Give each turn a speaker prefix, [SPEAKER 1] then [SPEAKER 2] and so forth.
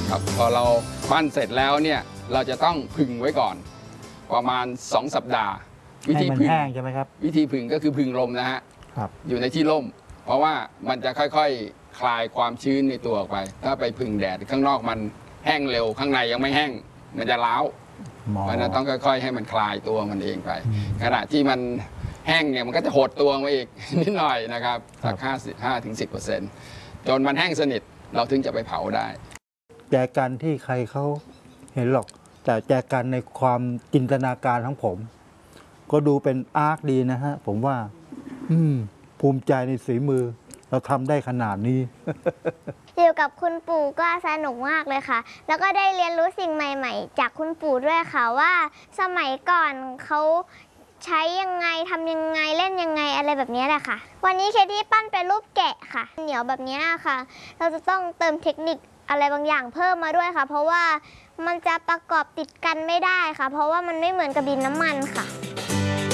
[SPEAKER 1] ครับพอเราปั้นเสร็จแล้วเนี่ยเราจะต้องผึ่งไว้ก่อนประมาณ2 สัปดาห์วิธีผึ่ง
[SPEAKER 2] แห้งใช่ไหมครับ
[SPEAKER 1] วิธีผึ่งก็คือผึ่งลมนะฮะอยู่ในที่ร่มเพราะว่ามันจะค่อยๆคลายความชื้นในตัวออกไปถ้าไปผึ่งแดดข้างนอกมันแห้งเร็วข้างในยังไม่แห้งมันจะร้าวเพราะนั้นต้องค่อยๆให้มันคลายตัวมันเองไปขณะที่มันแห้งเนี่ยมันก็จะหดตัวมาอีกนิดหน่อยนะครับสัก5-10%จนมันแห้งสนิทเราถึงจะไปเผาได้
[SPEAKER 2] แจกันที่ใครเขาเห็นหรอกแต่แจกันในความจินตนาการของผม ก็ดูเป็นอาร์ตดีนะฮะผมว่าภูมิใจในฝีมือเราทำได้ขนาดนี้
[SPEAKER 3] อยู่กับคุณปู่ก็สนุกมากเลยค่ะแล้วก็ได้เรียนรู้สิ่งใหม่ๆจากคุณปู่ด้วยค่ะว่าสมัยก่อนเขาใช้ยังไงทำยังไงเล่นยังไงอะไรแบบนี้แหละค่ะวันนี้เคที่ปั้นเป็นรูปแกะค่ะเหนียวแบบนี้ค่ะเราจะต้องเติมเทคนิคอะไรบางอย่างเพิ่มมาด้วยค่ะเพราะว่ามันจะประกอบติดกันไม่ได้ค่ะเพราะว่ามันไม่เหมือนกับดินน้ำมันค่ะ